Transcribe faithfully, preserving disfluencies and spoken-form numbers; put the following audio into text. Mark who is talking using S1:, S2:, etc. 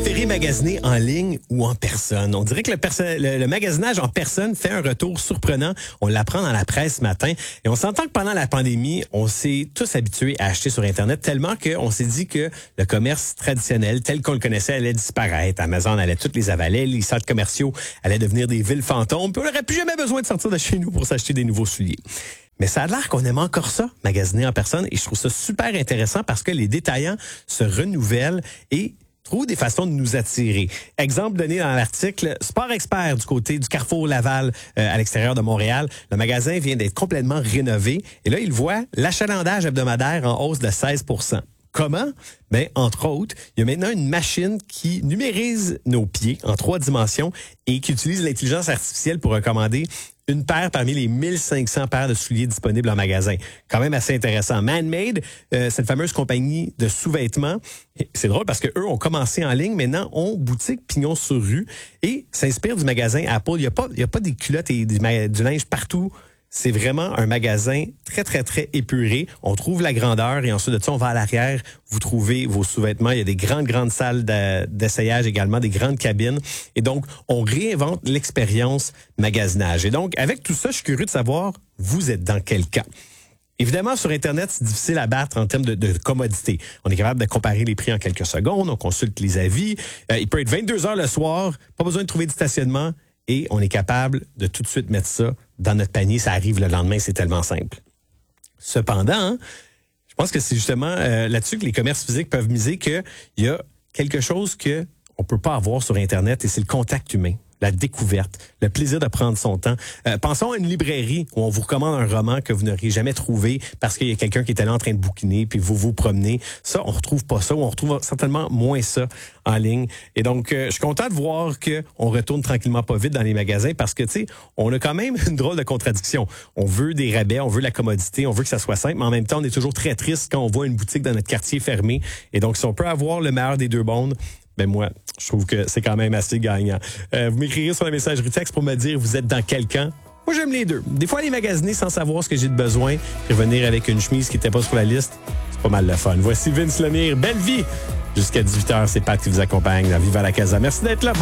S1: préférez magasiner en ligne ou en personne? On dirait que le, perso- le, le magasinage en personne fait un retour surprenant. On l'apprend dans la presse ce matin. Et on s'entend que pendant la pandémie, on s'est tous habitués à acheter sur Internet tellement qu'on s'est dit que le commerce traditionnel, tel qu'on le connaissait, allait disparaître. Amazon allait toutes les avaler, les centres commerciaux allaient devenir des villes fantômes, puis on n'aurait plus jamais besoin de sortir de chez nous pour s'acheter des nouveaux souliers. Mais ça a l'air qu'on aime encore ça, magasiner en personne, et je trouve ça super intéressant parce que les détaillants se renouvellent et trouvent des façons de nous attirer. Exemple donné dans l'article, Sport Expert du côté du Carrefour Laval euh, à l'extérieur de Montréal. Le magasin vient d'être complètement rénové et là, il voit l'achalandage hebdomadaire en hausse de seize pour cent. Comment? Ben, entre autres, il y a maintenant une machine qui numérise nos pieds en trois dimensions et qui utilise l'intelligence artificielle pour recommander une paire parmi les mille cinq cents paires de souliers disponibles en magasin. Quand même assez intéressant. Man-Made, euh, cette fameuse compagnie de sous-vêtements, c'est drôle parce que eux ont commencé en ligne, maintenant ont boutique pignon sur rue et s'inspire du magasin Apple. Il n'y a pas, il y a pas des culottes et du, du linge partout. C'est vraiment un magasin très, très, très épuré. On trouve la grandeur et ensuite de ça, on va à l'arrière. Vous trouvez vos sous-vêtements. Il y a des grandes, grandes salles d'essayage également, des grandes cabines. Et donc, on réinvente l'expérience magasinage. Et donc, avec tout ça, je suis curieux de savoir, vous êtes dans quel cas? Évidemment, sur Internet, c'est difficile à battre en termes de, de commodité. On est capable de comparer les prix en quelques secondes. On consulte les avis. Euh, il peut être vingt-deux heures le soir. Pas besoin de trouver de stationnement. Et on est capable de tout de suite mettre ça dans notre panier. Ça arrive le lendemain, c'est tellement simple. Cependant, hein, je pense que c'est justement euh, là-dessus que les commerces physiques peuvent miser qu'il y a quelque chose qu'on ne peut pas avoir sur Internet et c'est le contact humain. La découverte, le plaisir de prendre son temps. Euh, pensons à une librairie où on vous recommande un roman que vous n'auriez jamais trouvé parce qu'il y a quelqu'un qui est allé en train de bouquiner puis vous vous promenez. Ça, on retrouve pas ça ou on retrouve certainement moins ça en ligne. Et donc, euh, je suis content de voir que on retourne tranquillement pas vite dans les magasins parce que, tu sais, on a quand même une drôle de contradiction. On veut des rabais, on veut la commodité, on veut que ça soit simple, mais en même temps, on est toujours très triste quand on voit une boutique dans notre quartier fermée. Et donc, si on peut avoir le meilleur des deux mondes, ben moi, je trouve que c'est quand même assez gagnant. Euh, vous m'écrirez sur la messagerie texte pour me dire vous êtes dans quel camp. Moi, j'aime les deux. Des fois, aller magasiner sans savoir ce que j'ai de besoin, puis revenir avec une chemise qui n'était pas sur la liste, c'est pas mal le fun. Voici Vince Lemire. Belle vie! Jusqu'à dix-huit heures, c'est Pat qui vous accompagne dans Viva la Casa. Merci d'être là.